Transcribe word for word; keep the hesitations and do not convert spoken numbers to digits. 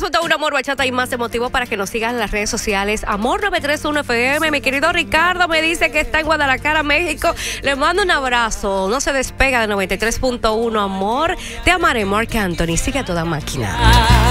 punto uno Amor, Bachata y más de motivo para que nos sigas en las redes sociales. Amor nueve tres uno F M. Mi querido Ricardo me dice que está en Guadalajara, México. Le mando un abrazo. No se despega de noventa y tres punto uno Amor. Te amaré, Marc Anthony. Sigue a toda máquina.